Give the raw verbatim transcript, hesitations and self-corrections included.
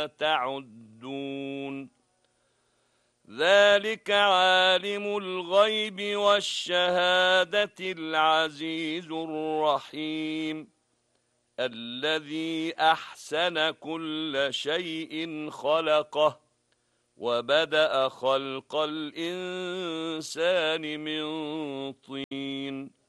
تعدون ذلك عالم الغيب والشهادة العزيز الرحيم الذي أحسن كل شيء خلقه وبدأ خلق الإنسان من طين